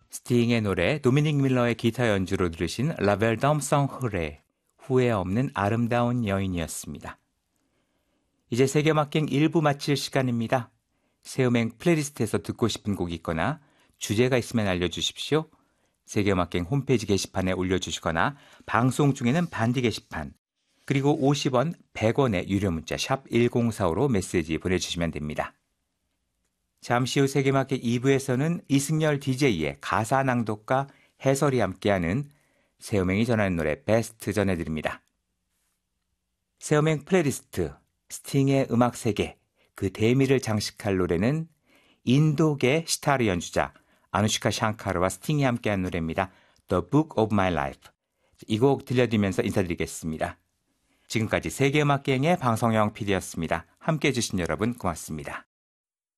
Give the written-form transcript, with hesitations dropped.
스팅의 노래, 도미닉 밀러의 기타 연주로 들으신 라벨 덤성 흐레, 후회 없는 아름다운 여인이었습니다. 이제 세계음악행 1부 마칠 시간입니다. 새음행 플레이리스트에서 듣고 싶은 곡이 있거나 주제가 있으면 알려주십시오. 세계음악행 홈페이지 게시판에 올려주시거나 방송 중에는 반디 게시판, 그리고 50원, 100원의 유료 문자 샵 1045로 메시지 보내주시면 됩니다. 잠시 후 세계음악회 2부에서는 이승열 DJ의 가사 낭독과 해설이 함께하는 새음행이 전하는 노래 베스트 전해드립니다. 새음행 플레이리스트, 스팅의 음악 세계, 그 대미를 장식할 노래는 인도계 시타르 연주자 아누시카 샹카르와 스팅이 함께한 노래입니다. The Book of My Life. 이 곡 들려드리면서 인사드리겠습니다. 지금까지 세계음악계행의 방성영 PD였습니다. 함께해 주신 여러분 고맙습니다.